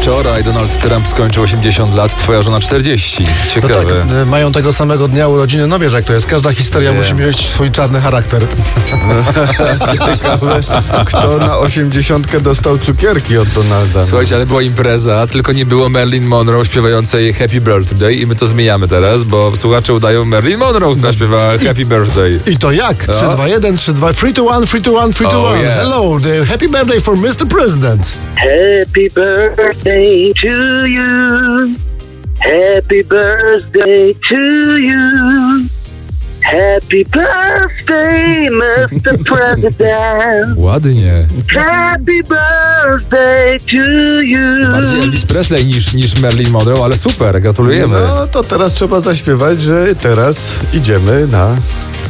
Wczoraj Donald Trump skończył 80 lat, twoja żona 40. Ciekawe. No tak, mają tego samego dnia urodziny. No wiesz jak to jest, każda historia musi mieć swój czarny charakter. Ciekawe, kto na 80 dostał cukierki od Donalda. Słuchajcie, ale była impreza, tylko nie było Marilyn Monroe śpiewającej Happy Birthday i my to zmieniamy teraz, bo słuchacze udają Marilyn Monroe, która śpiewa Happy Birthday. I to jak? 3, 2, 1, 3, 2, 3, 2, 1, 3, 2, 1, 3, 2, 1. yeah. Hello, the happy birthday for Mr. President. Happy birthday to you. Happy birthday to you. Happy birthday, Mr. President. Ładnie. Happy birthday to you. Bardziej Elvis Presley niż Marilyn Monroe, ale super, gratulujemy. No to teraz trzeba zaśpiewać, że teraz idziemy na